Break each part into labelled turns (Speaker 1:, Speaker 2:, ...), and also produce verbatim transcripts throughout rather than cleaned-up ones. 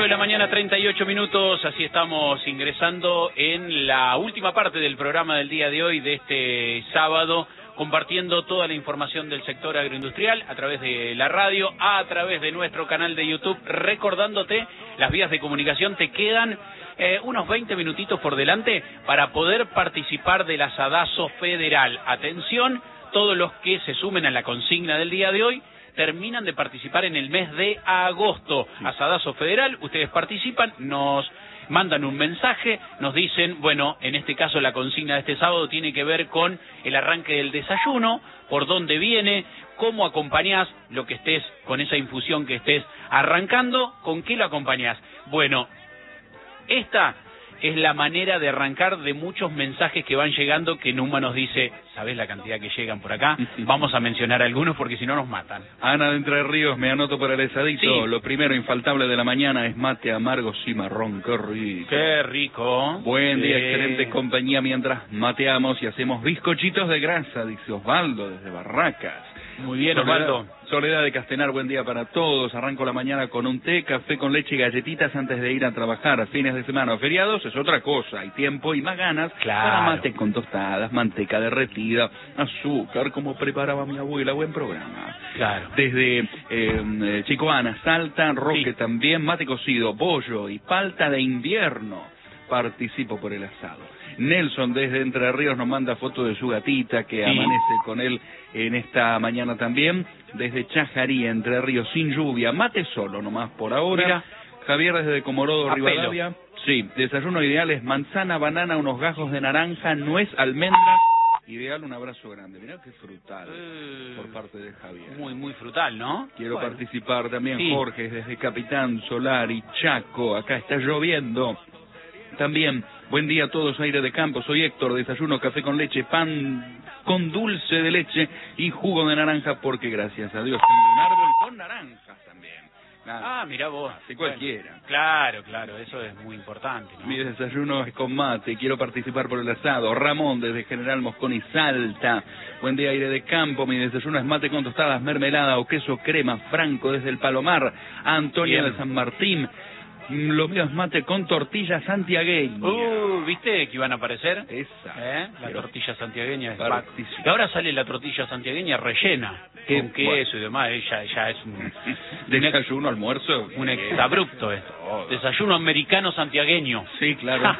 Speaker 1: de la mañana, treinta y ocho minutos, así estamos ingresando en la última parte del programa del día de hoy, de este sábado, compartiendo toda la información del sector agroindustrial a través de la radio, a través de nuestro canal de YouTube, recordándote las vías de comunicación. Te quedan eh, unos veinte minutitos por delante para poder participar del asadazo federal. Atención, todos los que se sumen a la consigna del día de hoy terminan de participar en el mes de agosto. Asadazo federal, ustedes participan, nos mandan un mensaje, nos dicen, bueno, en este caso la consigna de este sábado tiene que ver con el arranque del desayuno, por dónde viene, cómo acompañás lo que estés, con esa infusión que estés arrancando, con qué lo acompañás. Bueno, esta es la manera de arrancar de muchos mensajes que van llegando, que Numa nos dice, ¿sabés la cantidad que llegan por acá? Vamos a mencionar algunos porque si no nos matan.
Speaker 2: Ana de Entre Ríos, me anoto para el asadito.
Speaker 1: Sí.
Speaker 2: Lo primero infaltable de la mañana es mate amargo cimarrón, qué rico.
Speaker 1: Qué rico.
Speaker 2: Buen día,
Speaker 1: Sí.
Speaker 2: excelente compañía mientras mateamos y hacemos bizcochitos de grasa, dice Osvaldo desde Barracas.
Speaker 1: Muy bien,
Speaker 2: Soledad,
Speaker 1: Osvaldo.
Speaker 2: Soledad de Castenar, buen día para todos. Arranco la mañana con un té, café con leche y galletitas antes de ir a trabajar. Fines de semana o feriados es otra cosa. Hay tiempo y más ganas
Speaker 1: Claro.
Speaker 2: para mate con tostadas, manteca derretida, azúcar, como preparaba mi abuela. Buen programa.
Speaker 1: Claro.
Speaker 2: Desde eh, Chicoana, Salta, Roque
Speaker 1: Sí.
Speaker 2: también, mate cocido, bollo y palta de invierno. Participo por el asado. Nelson desde Entre Ríos nos manda foto de su gatita que
Speaker 1: Sí.
Speaker 2: amanece con él en esta mañana también. Desde Chajarí, Entre Ríos, sin lluvia, mate solo nomás por ahora.
Speaker 1: Mira.
Speaker 2: Javier desde Comorodo,
Speaker 1: A
Speaker 2: Rivadavia. Sí, desayuno ideal es manzana, banana, unos gajos de naranja, nuez, almendra. Ideal, un abrazo grande. Mirá qué frutal
Speaker 1: Eh,
Speaker 2: por parte de Javier.
Speaker 1: Muy, muy frutal, ¿no?
Speaker 2: Quiero
Speaker 1: Bueno.
Speaker 2: participar también,
Speaker 1: Sí.
Speaker 2: Jorge, desde Capitán, Solari, Chaco. Acá está lloviendo. También, buen día a todos, aire de campo. Soy Héctor, desayuno, café con leche, pan con dulce de leche y jugo de naranja, porque gracias a Dios tengo un árbol con naranjas también. Nada,
Speaker 1: Ah, mirá vos.
Speaker 2: así cualquiera.
Speaker 1: Bueno, claro, claro, eso es muy importante, ¿no?
Speaker 2: Mi desayuno es con mate, quiero participar por el asado. Ramón, desde General Mosconi, Salta. Buen día, aire de campo. Mi desayuno es mate con tostadas, mermelada o queso crema. Franco, desde el Palomar. Antonia
Speaker 1: Bien.
Speaker 2: de San Martín. Lo mío es mate con tortilla santiagueña.
Speaker 1: Uh, ¿viste que iban a aparecer?
Speaker 2: Esa.
Speaker 1: ¿Eh? La
Speaker 2: Pero
Speaker 1: tortilla santiagueña es
Speaker 2: partísimo.
Speaker 1: Y ahora sale la tortilla santiagueña rellena,
Speaker 2: Qué
Speaker 1: con queso y demás. Ella ya es un,
Speaker 2: Desayuno, almuerzo.
Speaker 1: un exabrupto esto. Desayuno americano santiagueño.
Speaker 2: Sí, claro.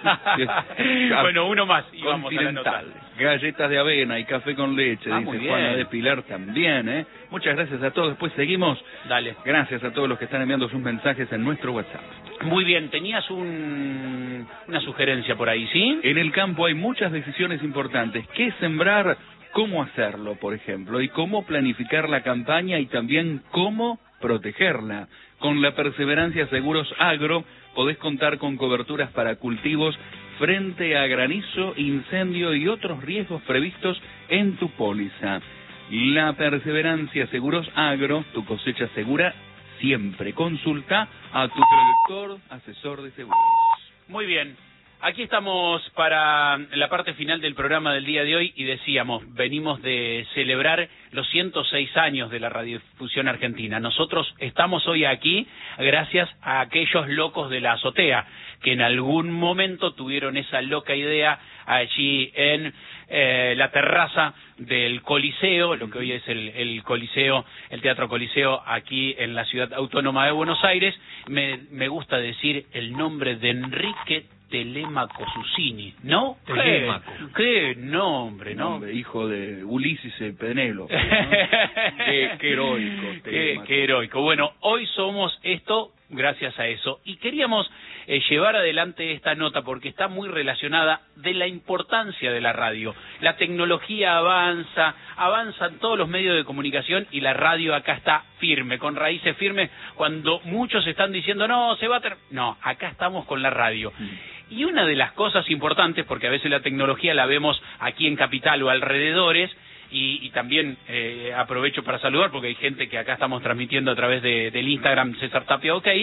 Speaker 1: Bueno, uno más y vamos a la nota.
Speaker 2: Continental. Galletas de avena y café con leche,
Speaker 1: Ah,
Speaker 2: dice
Speaker 1: muy
Speaker 2: Juana
Speaker 1: bien.
Speaker 2: de Pilar también, ¿eh? Muchas gracias a todos. Después seguimos.
Speaker 1: Dale.
Speaker 2: Gracias a todos los que están enviando sus mensajes en nuestro WhatsApp.
Speaker 1: Muy bien, tenías un, una sugerencia por ahí, ¿sí?
Speaker 2: En el campo hay muchas decisiones importantes. ¿Qué sembrar? ¿Cómo hacerlo, por ejemplo? Y cómo planificar la campaña y también cómo protegerla. Con la Perseverancia Seguros Agro podés contar con coberturas para cultivos frente a granizo, incendio y otros riesgos previstos en tu póliza. La Perseverancia Seguros Agro, tu cosecha segura siempre. Consulta a tu productor, asesor de seguros.
Speaker 1: Muy bien. Aquí estamos para la parte final del programa del día de hoy y decíamos, venimos de celebrar los ciento seis años de la radiodifusión argentina. Nosotros estamos hoy aquí gracias a aquellos locos de la azotea que en algún momento tuvieron esa loca idea allí en eh, la terraza del Coliseo, lo que hoy es el, el Coliseo, el Teatro Coliseo aquí en la Ciudad Autónoma de Buenos Aires. Me, me gusta decir el nombre de Enrique Telemaco Susini, ¿no?
Speaker 3: Telemaco.
Speaker 1: ¿Qué, qué nombre, no?
Speaker 2: Nombre, hijo de Ulises y Penélope, ¿no? qué, qué heroico.
Speaker 1: Qué,
Speaker 2: Telemaco.
Speaker 1: qué heroico. Bueno, hoy somos esto gracias a eso. Y queríamos eh, llevar adelante esta nota porque está muy relacionada de la importancia de la radio. La tecnología avanza, avanzan todos los medios de comunicación y la radio acá está firme, con raíces firmes, cuando muchos están diciendo, no, se va a... ter-". No, acá estamos con la radio. Y una de las cosas importantes, porque a veces la tecnología la vemos aquí en Capital o alrededores, y, y también eh, aprovecho para saludar, porque hay gente que acá estamos transmitiendo a través de, del Instagram César Tapia OK,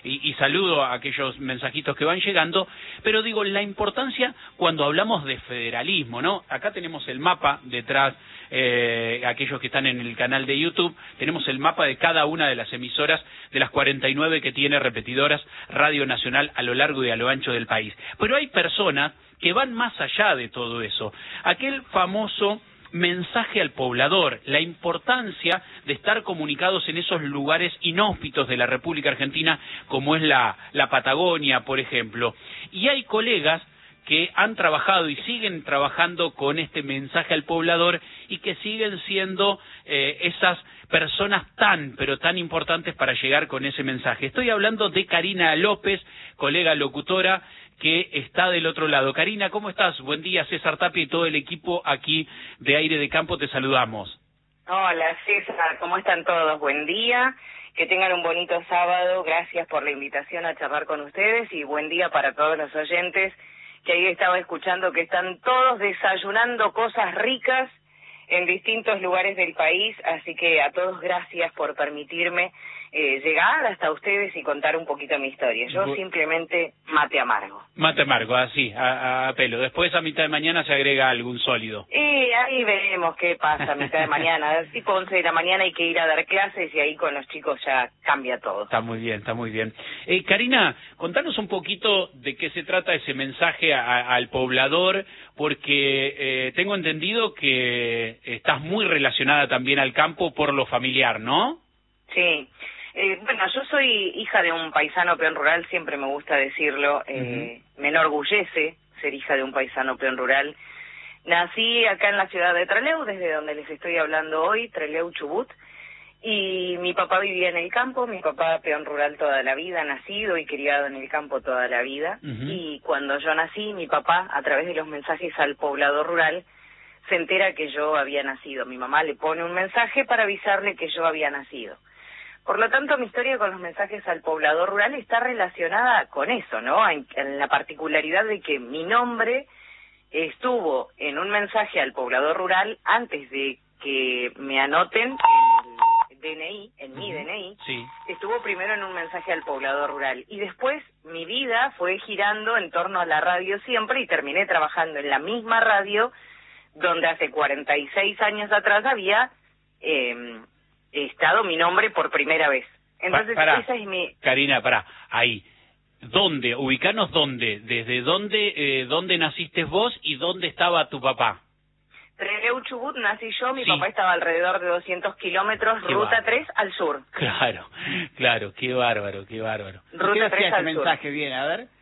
Speaker 1: y, y saludo a aquellos mensajitos que van llegando, pero digo, la importancia cuando hablamos de federalismo, ¿no? Acá tenemos el mapa detrás, eh, aquellos que están en el canal de YouTube, tenemos el mapa de cada una de las emisoras, de las cuarenta y nueve que tiene repetidoras Radio Nacional a lo largo y a lo ancho del país. Pero hay personas que van más allá de todo eso. Aquel famoso mensaje al poblador, la importancia de estar comunicados en esos lugares inhóspitos de la República Argentina, como es la, la Patagonia, por ejemplo. Y hay colegas que han trabajado y siguen trabajando con este mensaje al poblador y que siguen siendo eh, esas personas tan, pero tan importantes para llegar con ese mensaje. Estoy hablando de Karina López, colega locutora, que está del otro lado. Karina, ¿cómo estás? Buen día, César Tapia y todo el equipo aquí de Aire de Campo, te saludamos.
Speaker 3: Hola, César, ¿cómo están todos? Buen día, que tengan un bonito sábado, gracias por la invitación a charlar con ustedes y buen día para todos los oyentes que ahí estaba escuchando que están todos desayunando cosas ricas en distintos lugares del país, así que a todos gracias por permitirme eh, llegar hasta ustedes y contar un poquito mi historia. Yo Bu simplemente mate amargo.
Speaker 1: Mate amargo, así, a, a pelo. Después a mitad de mañana se agrega algún sólido.
Speaker 3: Y ahí veremos qué pasa a mitad de mañana. Tipo once de la mañana hay que ir a dar clases y ahí con los chicos ya cambia todo.
Speaker 1: Está muy bien, está muy bien. Eh, Karina, contanos un poquito de qué se trata ese mensaje a, al poblador, porque eh, tengo entendido que estás muy relacionada también al campo por lo familiar, ¿no?
Speaker 3: Sí. Eh, bueno, yo soy hija de un paisano peón rural, siempre me gusta decirlo, eh, uh-huh. Me enorgullece ser hija de un paisano peón rural. Nací acá en la ciudad de Trelew, desde donde les estoy hablando hoy, Trelew, Chubut, y mi papá vivía en el campo, mi papá peón rural toda la vida, nacido y criado en el campo toda la vida, uh-huh. Y cuando yo nací, mi papá, a través de los mensajes al poblador rural, se entera que yo había nacido. Mi mamá le pone un mensaje para avisarle que yo había nacido. Por lo tanto, mi historia con los mensajes al poblador rural está relacionada con eso, ¿no? En, en la particularidad de que mi nombre estuvo en un mensaje al poblador rural antes de que me anoten en el D N I, en uh-huh. mi D N I,
Speaker 1: sí.
Speaker 3: Estuvo primero en un mensaje al poblador rural. Y después mi vida fue girando en torno a la radio siempre y terminé trabajando en la misma radio donde hace cuarenta y seis años atrás había... Eh, estado mi nombre por primera vez. Entonces,
Speaker 1: pará,
Speaker 3: esa es mi...
Speaker 1: Karina, pará, ahí. ¿Dónde? Ubicanos dónde. ¿Desde dónde, eh, dónde naciste vos y dónde estaba tu papá?
Speaker 3: Trelew, Chubut, nací yo, mi
Speaker 1: sí.
Speaker 3: papá estaba alrededor de doscientos kilómetros, qué ruta bárbaro. tres al sur.
Speaker 1: Claro, claro, qué bárbaro, qué bárbaro.
Speaker 3: Ruta tres al
Speaker 4: ese
Speaker 3: sur.
Speaker 4: mensaje viene, a ver.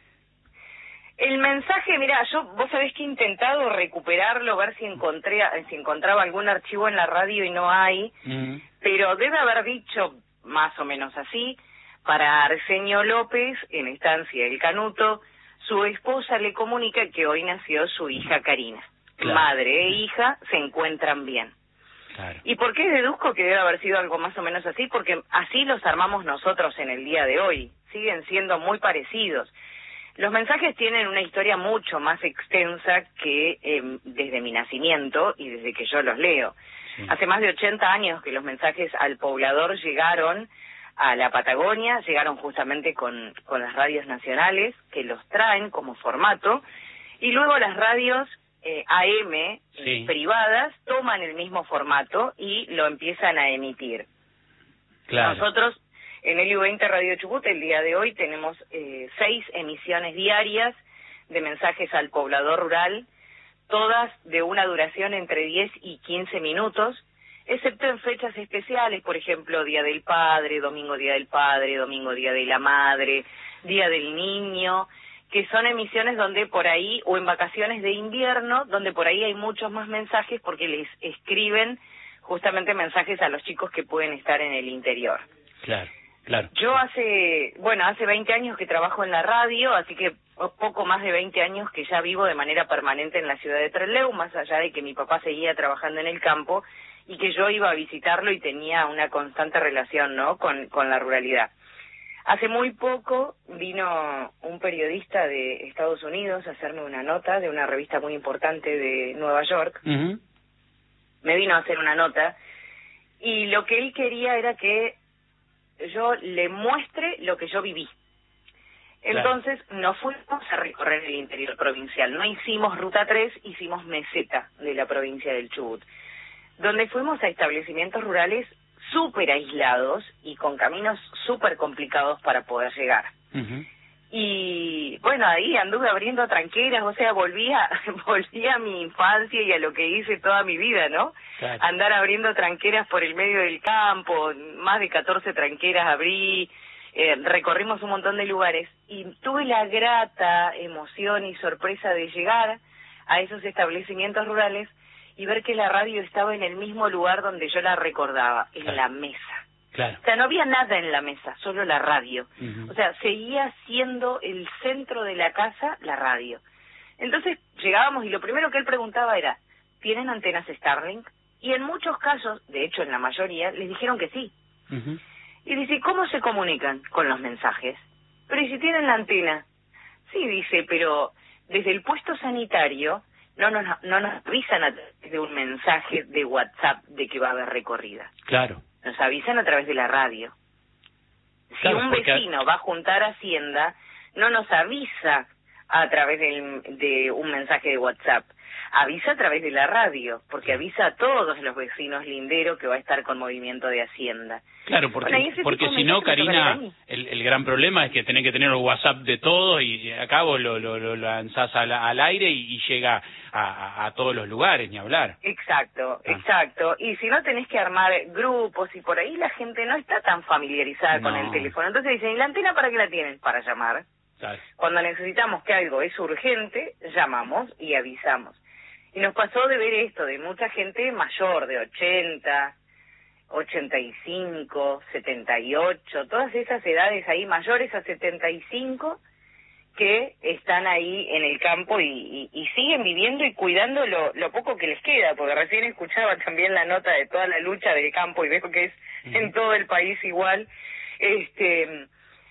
Speaker 3: El mensaje, mira, yo, vos sabés que he intentado recuperarlo, ver si encontré, si encontraba algún archivo en la radio y no hay, uh-huh. Pero debe haber dicho más o menos así, para Arsenio López, en estancia El Canuto, su esposa le comunica que hoy nació su hija Karina. Claro. Madre e hija se encuentran bien.
Speaker 1: Claro.
Speaker 3: ¿Y por qué deduzco que debe haber sido algo más o menos así? Porque así los armamos nosotros en el día de hoy, siguen siendo muy parecidos. Los mensajes tienen una historia mucho más extensa que eh, desde mi nacimiento y desde que yo los leo. Sí. Hace más de ochenta años que los mensajes al poblador llegaron a la Patagonia, llegaron justamente con, con las radios nacionales que los traen como formato, y luego las radios eh, A M sí. eh, privadas toman el mismo formato y lo empiezan a emitir. Claro. Nosotros en el I U veinte Radio Chubut el día de hoy tenemos eh, seis emisiones diarias de mensajes al poblador rural, todas de una duración entre diez y quince minutos, excepto en fechas especiales, por ejemplo, Día del Padre, Domingo Día del Padre, Domingo Día de la Madre, Día del Niño, que son emisiones donde por ahí, o en vacaciones de invierno, donde por ahí hay muchos más mensajes porque les escriben justamente mensajes a los chicos que pueden estar en el interior.
Speaker 1: Claro. Claro.
Speaker 3: Yo hace, bueno, hace veinte años que trabajo en la radio, así que poco más de veinte años que ya vivo de manera permanente en la ciudad de Trelew, más allá de que mi papá seguía trabajando en el campo y que yo iba a visitarlo y tenía una constante relación, ¿no?, con, con la ruralidad. Hace muy poco vino un periodista de Estados Unidos a hacerme una nota de una revista muy importante de Nueva York.
Speaker 1: Uh-huh.
Speaker 3: Me vino a hacer una nota y lo que él quería era que yo le muestre lo que yo viví. Entonces claro. nos fuimos a recorrer el interior provincial. No hicimos Ruta tres, hicimos meseta de la provincia del Chubut, donde fuimos a establecimientos rurales súper aislados y con caminos súper complicados para poder llegar. Uh-huh. Y bueno, ahí anduve abriendo tranqueras, o sea, volví a, volví a mi infancia y a lo que hice toda mi vida, ¿no? Claro. Andar abriendo tranqueras por el medio del campo, más de catorce tranqueras abrí, eh, recorrimos un montón de lugares y tuve la grata emoción y sorpresa de llegar a esos establecimientos rurales y ver que la radio estaba en el mismo lugar donde yo la recordaba, en claro. la mesa. Claro. O sea, no había nada en la mesa, solo la radio. Uh-huh. O sea, seguía siendo el centro de la casa la radio. Entonces llegábamos y lo primero que él preguntaba era, ¿tienen antenas Starlink? Y en muchos casos, de hecho en la mayoría, les dijeron que sí. Uh-huh. Y dice, ¿cómo se comunican? Con los mensajes. Pero ¿y si tienen la antena? Sí, dice, pero desde el puesto sanitario no nos, no nos avisan a través de un mensaje de WhatsApp de que va a haber recorrida.
Speaker 1: Claro.
Speaker 3: Nos avisan a través de la radio. Si claro, un vecino porque... va a juntar Hacienda, no nos avisa a través de, de un mensaje de WhatsApp, avisa a través de la radio, porque avisa a todos los vecinos linderos que va a estar con movimiento de Hacienda.
Speaker 1: Claro, porque, bueno, porque si no, Karina, el, el gran problema es que tenés que tener el WhatsApp de todos y acá vos lo, lo, lo lanzás al, al aire y, y llega a, a, a todos los lugares, ni hablar.
Speaker 3: Exacto, ah. exacto. Y si no tenés que armar grupos y por ahí la gente no está tan familiarizada no. con el teléfono. Entonces dicen, ¿y la antena para qué la tienen? Para llamar. Claro. Cuando necesitamos que algo es urgente, llamamos y avisamos. Y nos pasó de ver esto, de mucha gente mayor, de ochenta, ochenta y cinco, setenta y ocho, todas esas edades ahí mayores a setenta y cinco que están ahí en el campo y, y, y siguen viviendo y cuidando lo, lo poco que les queda, porque recién escuchaba también la nota de toda la lucha del campo y veo que es uh-huh. en todo el país igual, este...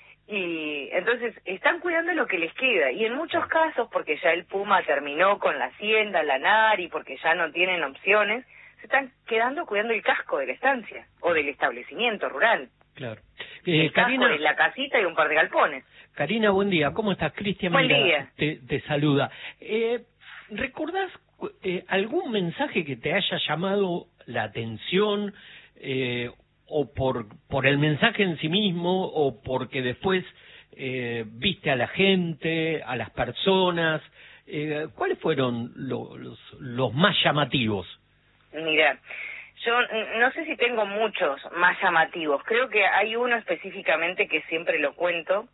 Speaker 3: Y entonces están cuidando lo que les queda y en muchos casos porque ya el Puma terminó con la hacienda, la Nari, porque ya no tienen opciones, se están quedando cuidando el casco de la estancia o del establecimiento rural.
Speaker 4: Claro. Eh,
Speaker 3: el
Speaker 4: Karina,
Speaker 3: casco de la casita y un par de galpones.
Speaker 4: Karina, buen día. ¿Cómo estás? Cristian
Speaker 3: Buen día.
Speaker 4: Te, te saluda. Eh, ¿Recordás eh, algún mensaje que te haya llamado la atención eh, o por por el mensaje en sí mismo, o porque después eh, viste a la gente, a las personas? Eh, ¿Cuáles fueron lo, los, los más llamativos?
Speaker 3: Mira, yo no sé si tengo muchos más llamativos. Creo que hay uno específicamente que siempre lo cuento,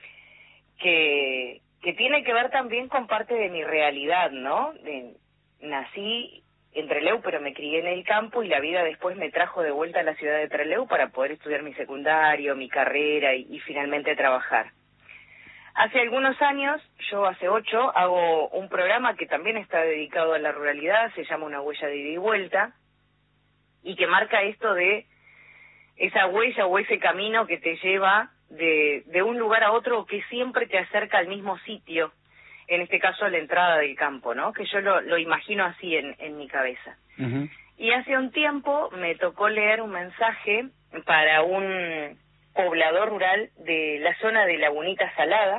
Speaker 3: que, que tiene que ver también con parte de mi realidad, ¿no? De, nací en Trelew, pero me crié en el campo y la vida después me trajo de vuelta a la ciudad de Trelew para poder estudiar mi secundario, mi carrera y, y finalmente trabajar. Hace algunos años, yo hace ocho, hago un programa que también está dedicado a la ruralidad, se llama Una huella de ida y vuelta, y que marca esto de esa huella o ese camino que te lleva de, de un lugar a otro que siempre te acerca al mismo sitio. En este caso a la entrada del campo, ¿no? Que yo lo, lo imagino así en, en mi cabeza. Uh-huh. Y hace un tiempo me tocó leer un mensaje para un poblador rural de la zona de Lagunita Salada,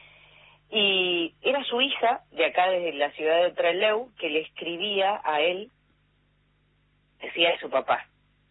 Speaker 3: y era su hija, de acá desde la ciudad de Trelew, que le escribía a él, decía de su papá,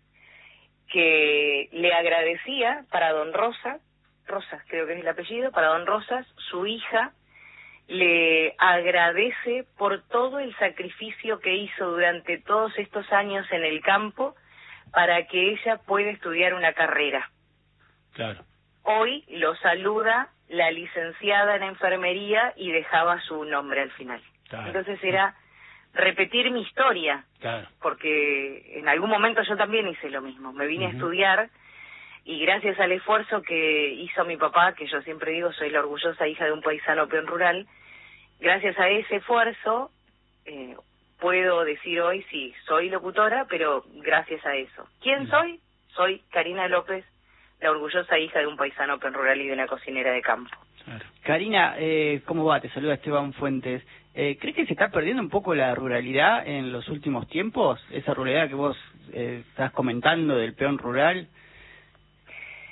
Speaker 3: que le agradecía para don Rosa, Rosas creo que es el apellido, para don Rosas, su hija, le agradece por todo el sacrificio que hizo durante todos estos años en el campo para que ella pueda estudiar una carrera.
Speaker 1: Claro.
Speaker 3: Hoy lo saluda la licenciada en enfermería y dejaba su nombre al final. Claro. Entonces era repetir mi historia, claro. Porque en algún momento yo también hice lo mismo. Me vine uh-huh. a estudiar y gracias al esfuerzo que hizo mi papá, que yo siempre digo soy la orgullosa hija de un paisano peón rural, gracias a ese esfuerzo eh, puedo decir hoy, sí, soy locutora, pero gracias a eso. ¿Quién uh-huh. soy? Soy Karina López, la orgullosa hija de un paisano peón rural y de una cocinera de campo.
Speaker 5: Claro. Karina, eh, ¿cómo va? Te saluda Esteban Fuentes. Eh, ¿Crees que se está perdiendo un poco la ruralidad en los últimos tiempos? Esa ruralidad que vos eh, estás comentando del peón rural.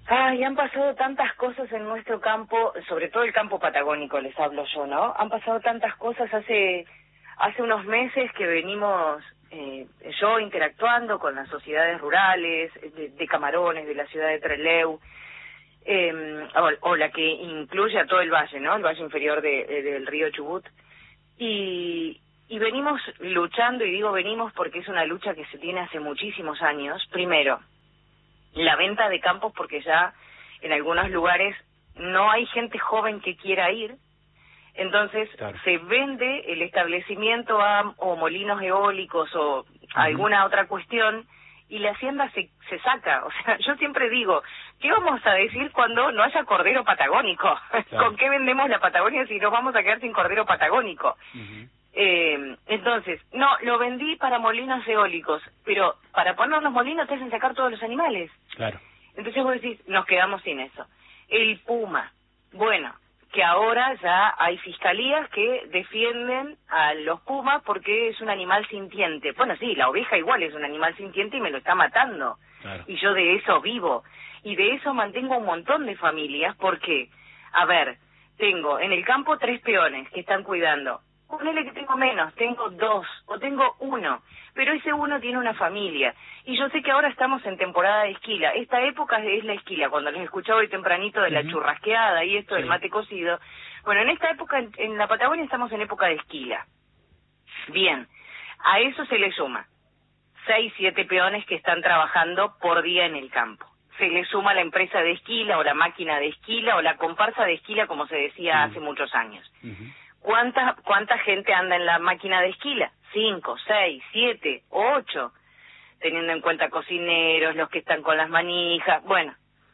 Speaker 3: Ay, han pasado tantas cosas en nuestro campo, sobre todo el campo patagónico, les hablo yo, ¿no? Han pasado tantas cosas hace hace unos meses que venimos eh, yo interactuando con las sociedades rurales, de, de Camarones, de la ciudad de Trelew, eh, o, o la que incluye a todo el valle, ¿no? El valle inferior de, de, del río Chubut. Y, y venimos luchando, y digo venimos porque es una lucha que se tiene hace muchísimos años. Primero, la venta de campos, porque ya en algunos lugares no hay gente joven que quiera ir, entonces claro. se vende el establecimiento a o molinos eólicos o uh-huh. alguna otra cuestión, y la hacienda se, se saca. O sea, yo siempre digo, ¿qué vamos a decir cuando no haya cordero patagónico? Claro. ¿Con qué vendemos la Patagonia si nos vamos a quedar sin cordero patagónico? Uh-huh. Eh, entonces, no, lo vendí para molinos eólicos, pero para poner los molinos te hacen sacar todos los animales.
Speaker 1: Claro.
Speaker 3: Entonces vos decís, nos quedamos sin eso. El puma, bueno, que ahora ya hay fiscalías que defienden a los pumas porque es un animal sintiente. Bueno, sí, la oveja igual es un animal sintiente y me lo está matando. Claro. Y yo de eso vivo. Y de eso mantengo un montón de familias porque, a ver, tengo en el campo tres peones que están cuidando. Ponele que tengo menos, tengo dos o tengo uno, pero ese uno tiene una familia. Y yo sé que ahora estamos en temporada de esquila. Esta época es la esquila, cuando les escuchaba hoy tempranito de la uh-huh. churrasqueada y esto sí. del mate cocido. Bueno, en esta época, en, en la Patagonia estamos en época de esquila. Bien, a eso se le suma seis, siete peones que están trabajando por día en el campo. Se le suma la empresa de esquila o la máquina de esquila o la comparsa de esquila, como se decía uh-huh. hace muchos años. Uh-huh. ¿Cuánta, ¿Cuánta gente anda en la máquina de esquila? Cinco, seis, siete, ocho, teniendo en cuenta cocineros, los que están con las manijas, bueno,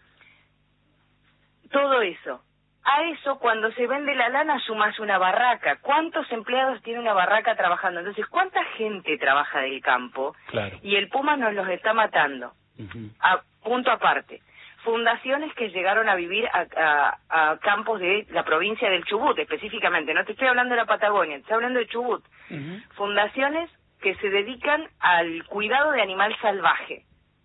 Speaker 3: todo eso. A eso, cuando se vende la lana, sumas una barraca. ¿Cuántos empleados tiene una barraca trabajando? Entonces, ¿cuánta gente trabaja del campo? Claro. Y el puma nos los está matando. Uh-huh. A punto aparte. Fundaciones que llegaron a vivir a, a, a campos de la provincia del Chubut, específicamente. No te estoy hablando de la Patagonia, te estoy hablando de Chubut. Uh-huh. Fundaciones que se dedican al cuidado de animal salvaje,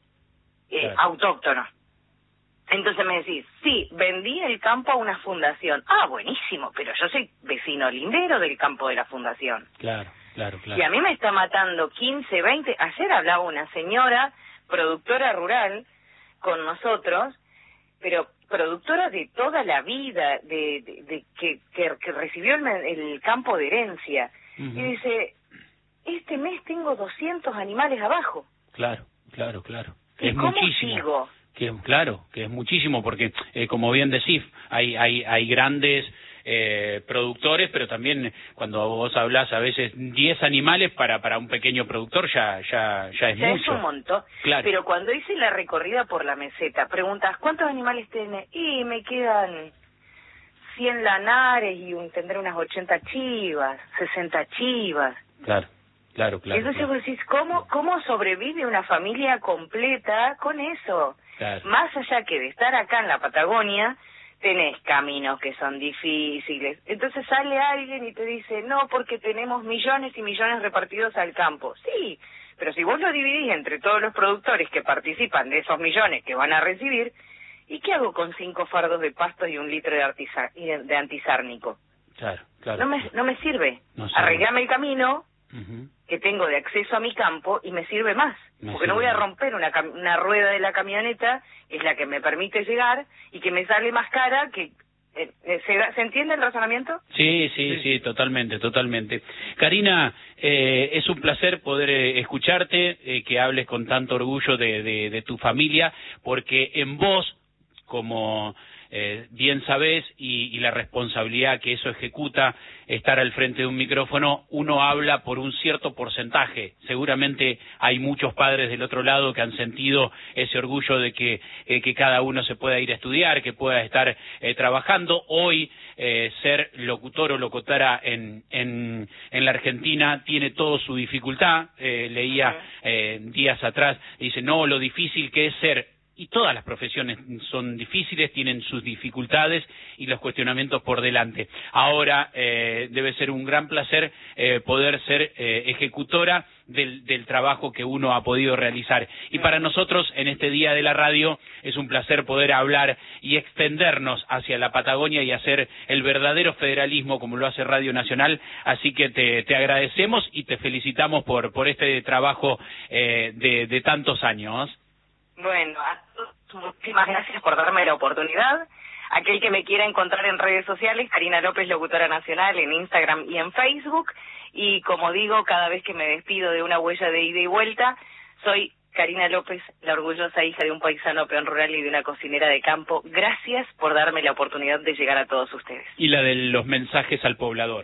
Speaker 3: eh, claro. autóctono. Entonces me decís, sí, vendí el campo a una fundación. Ah, buenísimo, pero yo soy vecino lindero del campo de la fundación.
Speaker 1: Claro, claro, claro.
Speaker 3: Y a mí me está matando quince, veinte... Ayer hablaba una señora, productora rural, con nosotros, pero productora de toda la vida, de, de, de que, que, que recibió el, el campo de herencia. Uh-huh. Y dice, este mes tengo doscientos animales abajo.
Speaker 1: Claro, claro, claro.
Speaker 3: ¿Y
Speaker 1: es
Speaker 3: cómo
Speaker 1: muchísimo.
Speaker 3: sigo?
Speaker 1: Que, claro, que es muchísimo, porque eh, como bien decís, hay, hay, hay grandes eh, productores, pero también cuando vos hablás a veces diez animales para para un pequeño productor ya ya ya es
Speaker 3: ya
Speaker 1: mucho.
Speaker 3: Es un montón.
Speaker 1: Claro.
Speaker 3: Pero cuando hice la recorrida por la meseta, preguntas, ¿cuántos animales tiene? Y me quedan cien lanares y un, tendré unas ochenta chivas, sesenta chivas.
Speaker 1: Claro. Claro, claro.
Speaker 3: Entonces
Speaker 1: claro.
Speaker 3: vos decís, ¿cómo, ¿cómo sobrevive una familia completa con eso?
Speaker 1: Claro.
Speaker 3: Más allá que de estar acá en la Patagonia, tenés caminos que son difíciles. Entonces sale alguien y te dice, no, porque tenemos millones y millones repartidos al campo. Sí, pero si vos lo dividís entre todos los productores que participan de esos millones que van a recibir, ¿y qué hago con cinco fardos de pasto y un litro de, artisa, de antisárnico?
Speaker 1: Claro, claro.
Speaker 3: No me, no me sirve.
Speaker 1: No sirve.
Speaker 3: Arreglame el camino
Speaker 1: uh-huh.
Speaker 3: que tengo de acceso a mi campo y me sirve más. Me porque sirve. No voy a romper una, una rueda de la camioneta, que es la que me permite llegar, y que me sale más cara que... Eh, ¿se, ¿Se entiende el razonamiento?
Speaker 1: Sí, sí, sí, sí, totalmente, totalmente. Karina, eh, es un placer poder eh, escucharte, eh, que hables con tanto orgullo de, de, de tu familia, porque en vos, como eh, bien sabés, y, y la responsabilidad que eso ejecuta, estar al frente de un micrófono, uno habla por un cierto porcentaje. Seguramente hay muchos padres del otro lado que han sentido ese orgullo de que, eh, que cada uno se pueda ir a estudiar, que pueda estar eh, trabajando. Hoy eh, ser locutor o locutora en, en, en la Argentina tiene todo su dificultad. Eh, leía eh, días atrás, dice, no, lo difícil que es ser y todas las profesiones son difíciles, tienen sus dificultades y los cuestionamientos por delante. Ahora eh, debe ser un gran placer eh, poder ser eh, ejecutora del, del trabajo que uno ha podido realizar. Y para nosotros, en este día de la radio, es un placer poder hablar y extendernos hacia la Patagonia y hacer el verdadero federalismo como lo hace Radio Nacional. Así que te, te agradecemos y te felicitamos por, por este trabajo eh, de, de tantos años.
Speaker 3: Bueno, a todos, muchísimas gracias por darme la oportunidad. Aquel que me quiera encontrar en redes sociales, Karina López, Locutora Nacional, en Instagram y en Facebook. Y como digo, cada vez que me despido de una huella de ida y vuelta, soy Karina López, la orgullosa hija de un paisano peón rural y de una cocinera de campo. Gracias por darme la oportunidad de llegar a todos ustedes.
Speaker 1: Y la de los mensajes al poblador.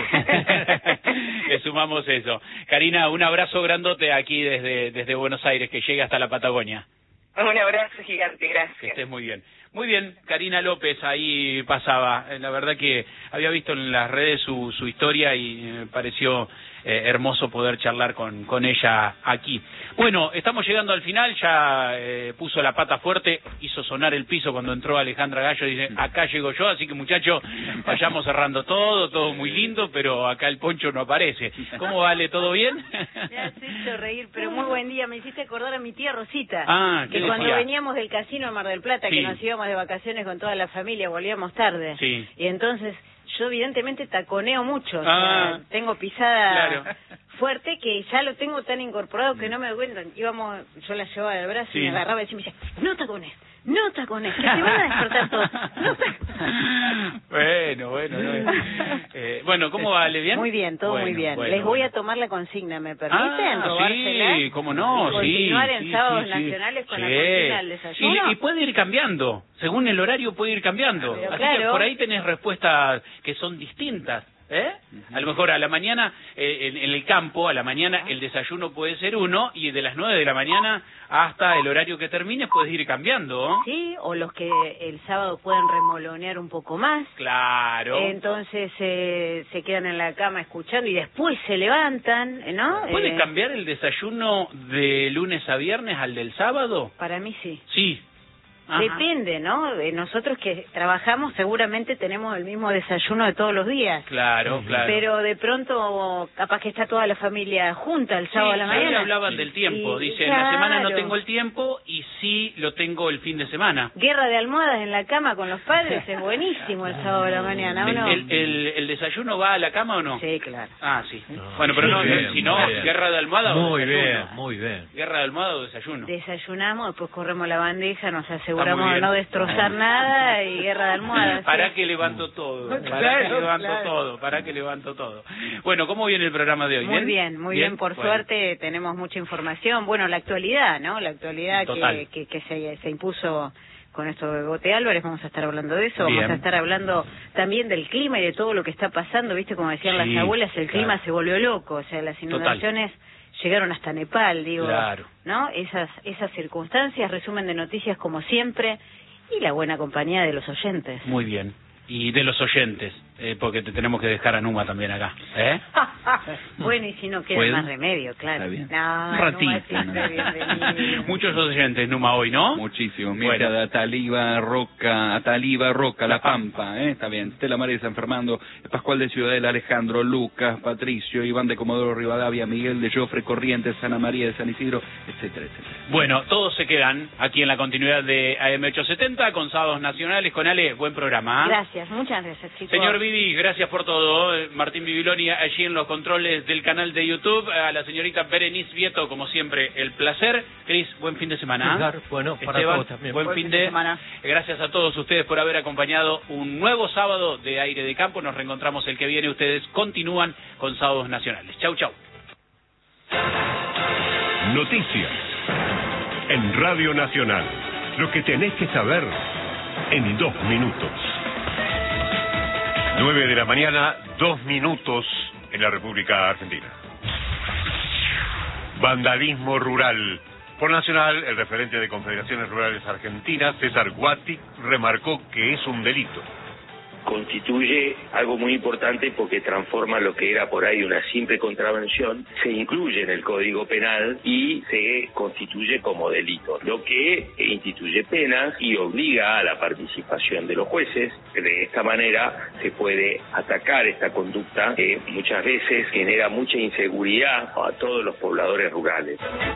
Speaker 1: Le sumamos eso. Karina, un abrazo grandote aquí desde, desde Buenos Aires, que llegue hasta la Patagonia.
Speaker 3: Un abrazo gigante, gracias.
Speaker 1: Que estés muy bien. Muy bien, Karina López ahí pasaba. La verdad que había visto en las redes su, su historia y me pareció eh, hermoso poder charlar con, con ella aquí. Bueno, estamos llegando al final, ya eh, puso la pata fuerte, hizo sonar el piso cuando entró Alejandra Gallo, dice, acá llego yo, así que muchachos, vayamos cerrando todo, todo muy lindo, pero acá el Poncho no aparece. ¿Cómo vale? ¿Todo bien?
Speaker 6: Me has hecho reír, pero muy buen día. Me hiciste acordar a mi tía Rosita,
Speaker 1: ah,
Speaker 6: que cuando
Speaker 1: decía?
Speaker 6: veníamos del casino en Mar del Plata,
Speaker 1: Sí.
Speaker 6: que nos íbamos de vacaciones con toda la familia, volvíamos tarde.
Speaker 1: Sí.
Speaker 6: Y entonces yo evidentemente taconeo mucho, o
Speaker 1: Ah,
Speaker 6: sea, tengo pisada
Speaker 1: claro.
Speaker 6: fuerte que ya lo tengo tan incorporado que no me doy cuenta. Íbamos, yo la llevaba del brazo
Speaker 1: Sí.
Speaker 6: y me agarraba y me decía, no tacones, no tacones, que te van a despertar todos. No tacones.
Speaker 1: Bueno, bueno, no, eh, bueno, ¿cómo va, Ale? ¿Bien?
Speaker 6: Muy bien, todo
Speaker 1: Bueno,
Speaker 6: muy bien.
Speaker 1: bueno,
Speaker 6: Les voy
Speaker 1: bueno.
Speaker 6: a tomar la consigna, ¿me permiten?
Speaker 1: Ah,
Speaker 6: robársela?
Speaker 1: sí, cómo no,
Speaker 6: Y
Speaker 1: sí.
Speaker 6: continuar en
Speaker 1: sí,
Speaker 6: sábados
Speaker 1: sí, sí.
Speaker 6: nacionales con la
Speaker 1: Sí.
Speaker 6: consigna del desayuno.
Speaker 1: Y, y puede ir cambiando, según el horario puede ir cambiando.
Speaker 6: Pero
Speaker 1: Así que
Speaker 6: claro.
Speaker 1: por ahí tenés respuestas que son distintas. ¿Eh? A lo mejor a la mañana, eh, en, en el campo, a la mañana el desayuno puede ser uno y de las nueve de la mañana hasta el horario que termine puedes ir cambiando. ¿No?
Speaker 6: Sí, o los que el sábado pueden remolonear un poco más.
Speaker 1: Claro.
Speaker 6: Entonces eh, se quedan en la cama escuchando y después se levantan, ¿no?
Speaker 1: ¿Puede
Speaker 6: Eh,
Speaker 1: cambiar el desayuno de lunes a viernes al del sábado?
Speaker 6: Para mí sí.
Speaker 1: Sí. Ajá.
Speaker 6: Depende, ¿no? De nosotros que trabajamos seguramente tenemos el mismo desayuno de todos los días.
Speaker 1: Claro, claro.
Speaker 6: Pero de pronto capaz que está toda la familia junta el sábado
Speaker 1: Sí,
Speaker 6: a la
Speaker 1: ahí
Speaker 6: mañana.
Speaker 1: hablaban del tiempo.
Speaker 6: Y-
Speaker 1: Dice, en la semana no
Speaker 6: claro.
Speaker 1: tengo el tiempo y sí lo tengo el fin de semana.
Speaker 6: Guerra de almohadas en la cama con los padres es buenísimo el sábado a la mañana, ¿o
Speaker 1: ¿El,
Speaker 6: no?
Speaker 1: el, el- el desayuno va a la cama o no?
Speaker 6: Sí, claro.
Speaker 1: Ah, sí. Bueno, pero no,
Speaker 7: Muy bien,
Speaker 1: si no,
Speaker 7: muy bien.
Speaker 1: guerra de almohada o
Speaker 7: Muy
Speaker 1: desayuno.
Speaker 7: bien, muy bien.
Speaker 1: Guerra de almohada o desayuno.
Speaker 6: Desayunamos, después corremos la bandeja, nos
Speaker 1: Está
Speaker 6: aseguramos
Speaker 1: muy
Speaker 6: de
Speaker 1: bien.
Speaker 6: no destrozar nada y guerra de almohadas.
Speaker 1: Para
Speaker 6: ¿sí?
Speaker 1: que levanto todo, para
Speaker 6: Claro,
Speaker 1: que levanto
Speaker 6: claro.
Speaker 1: todo, para que levanto todo. Bueno, ¿cómo viene el programa de hoy?
Speaker 6: Muy bien, muy bien, por
Speaker 1: Bueno.
Speaker 6: suerte tenemos mucha información. Bueno, la actualidad, ¿no? La actualidad
Speaker 1: Total.
Speaker 6: que, que, que se, se impuso con esto de Bote Álvarez, vamos a estar hablando de eso,
Speaker 1: Bien.
Speaker 6: vamos a estar hablando también del clima y de todo lo que está pasando, ¿viste? Como decían
Speaker 1: Sí,
Speaker 6: las abuelas, el clima
Speaker 1: claro.
Speaker 6: se volvió loco, o sea, las inundaciones llegaron hasta Nepal, digo,
Speaker 1: Claro.
Speaker 6: ¿no? Esas, esas circunstancias, resumen de noticias como siempre, y la buena compañía de los oyentes.
Speaker 1: Muy bien. Y de los oyentes, eh, porque te tenemos que dejar a Numa también acá. ¿Eh?
Speaker 6: Bueno, y si no queda
Speaker 2: ¿Puedo?
Speaker 6: más remedio, claro.
Speaker 2: Está bien.
Speaker 6: No,
Speaker 1: Un
Speaker 6: no
Speaker 1: ratito,
Speaker 6: existe, bienvenido.
Speaker 1: Muchos oyentes, Numa, hoy, ¿no?
Speaker 2: Muchísimo.
Speaker 1: Bueno.
Speaker 2: Mira, de Ataliba, Roca, Ataliba, Roca, La Pampa, ¿eh? Está bien. Estela María de San Fernando, Pascual de Ciudadela, Alejandro, Lucas, Patricio, Iván de Comodoro Rivadavia, Miguel de Jofre, Corrientes, Ana María de San Isidro, etcétera, etcétera.
Speaker 1: Bueno, todos se quedan aquí en la continuidad de A M ochocientos setenta con Sábados Nacionales. Con Ale, buen programa. ¿eh?
Speaker 6: Gracias, muchas gracias, chicos.
Speaker 1: Señor Vivi, gracias por todo. Eh, Martín Bibiloni allí en los controles del canal de YouTube. A la señorita Berenice Vieto, como siempre, el placer. Cris, buen fin de semana.
Speaker 4: Claro, bueno, para
Speaker 1: Esteban,
Speaker 4: todos también.
Speaker 1: buen,
Speaker 6: Buen
Speaker 1: fin
Speaker 6: fin
Speaker 1: de
Speaker 6: de semana.
Speaker 1: Gracias a todos ustedes por haber acompañado un nuevo sábado de Aire de Campo. Nos reencontramos el que viene. Ustedes continúan con Sábados Nacionales. Chau, chau.
Speaker 8: Noticias en Radio Nacional. Lo que tenés que saber en dos minutos. Nueve de la mañana, dos minutos en la República Argentina. Vandalismo rural. Por Nacional, el referente de Confederaciones Rurales Argentinas, César Guati, remarcó que es un delito.
Speaker 7: constituye algo muy importante porque transforma lo que era por ahí una simple contravención, se incluye en el Código Penal y se constituye como delito, lo que instituye penas y obliga a la participación de los jueces. De esta manera se puede atacar esta conducta que muchas veces genera mucha inseguridad a todos los pobladores rurales.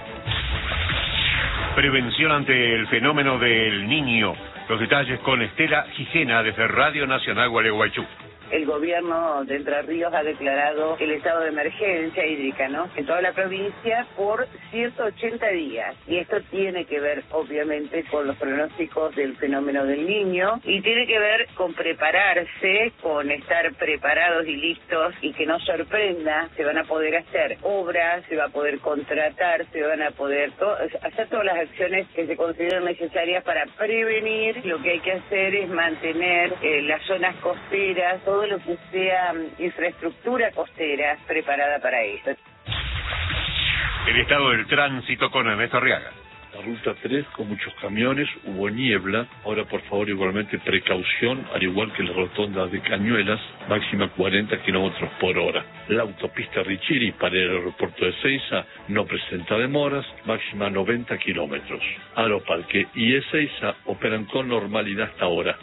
Speaker 8: Prevención ante el fenómeno del Niño. Los detalles con Estela Gijena desde Radio Nacional Gualeguaychú.
Speaker 9: El gobierno de Entre Ríos ha declarado el estado de emergencia hídrica, ¿no?, en toda la provincia por ciento ochenta días. Y esto tiene que ver, obviamente, con los pronósticos del fenómeno del Niño y tiene que ver con prepararse, con estar preparados y listos y que no sorprenda. Se van a poder hacer obras, se va a poder contratar, se van a poder to- hacer todas las acciones que se consideren necesarias para prevenir. Lo que hay que hacer es mantener eh, las zonas costeras, todo lo que sea infraestructura costera preparada para esto.
Speaker 8: El estado del tránsito con Ernesto Arriaga.
Speaker 10: La ruta tres con muchos camiones, hubo niebla, ahora por favor igualmente precaución, al igual que la rotonda de Cañuelas, máxima cuarenta kilómetros por hora. La autopista Richiri para el aeropuerto de Seiza no presenta demoras, máxima noventa kilómetros. Aeroparque y Ezeiza operan con normalidad hasta ahora.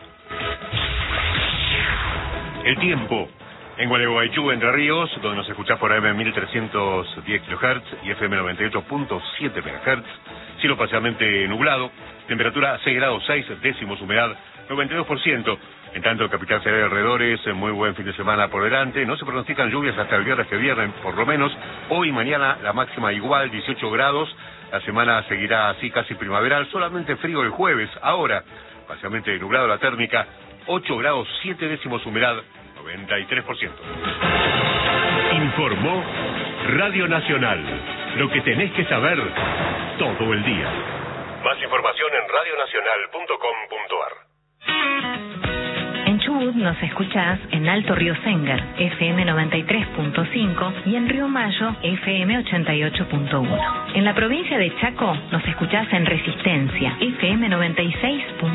Speaker 8: El tiempo. En Gualeguaychú, Entre Ríos, donde nos escuchás por A M mil trescientos diez kilohertz y F M noventa y ocho punto siete megahertz. Cielo parcialmente nublado. Temperatura seis grados seis décimos, humedad noventa y dos por ciento. En tanto, Capital Federal y alrededores, muy buen fin de semana por delante. No se pronostican lluvias hasta el viernes que viene, por lo menos. Hoy y mañana la máxima igual, dieciocho grados. La semana seguirá así casi primaveral. Solamente frío el jueves. Ahora, parcialmente nublado la térmica. ocho grados siete décimos, humedad noventa y tres por ciento. Informó Radio Nacional. Lo que tenés que saber todo el día. Más información en radio nacional punto com punto a r.
Speaker 11: En Chubut nos escuchás en Alto Río Sengar, F M noventa y tres punto cinco, y en Río Mayo, F M ochenta y ocho punto uno. En la provincia de Chaco nos escuchás en Resistencia, F M noventa y seis punto cinco.